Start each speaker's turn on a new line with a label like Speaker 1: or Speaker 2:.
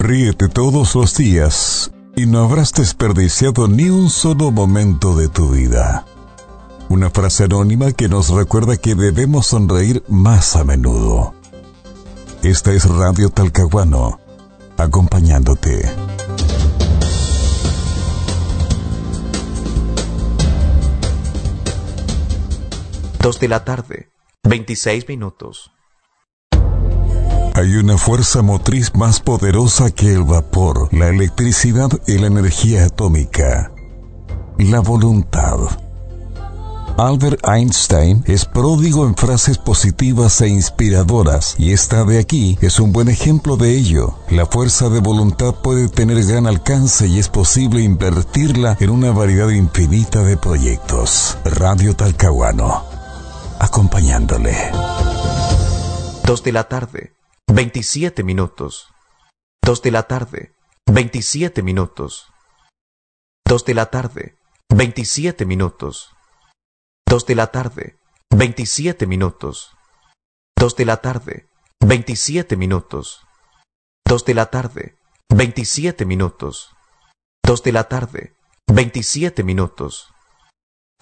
Speaker 1: Ríete todos los días y no habrás desperdiciado ni un solo momento de tu vida. Una frase anónima que nos recuerda que debemos sonreír más a menudo. Esta es Radio Talcahuano, acompañándote.
Speaker 2: 2 de la tarde, 26 minutos.
Speaker 1: Hay una fuerza motriz más poderosa que el vapor, la electricidad y la energía atómica: la voluntad. Albert Einstein es pródigo en frases positivas e inspiradoras, y esta de aquí es un buen ejemplo de ello. La fuerza de voluntad puede tener gran alcance y es posible invertirla en una variedad infinita de proyectos. Radio Talcahuano, acompañándole.
Speaker 2: 2 de la tarde, 27 minutos. 2 de la tarde, 27 minutos. 2 de la tarde, 27 minutos. 2 de la tarde, 27 minutos. 2 de la tarde, 27 minutos. 2 de la tarde, 27 minutos. 2 de la tarde, 27 minutos.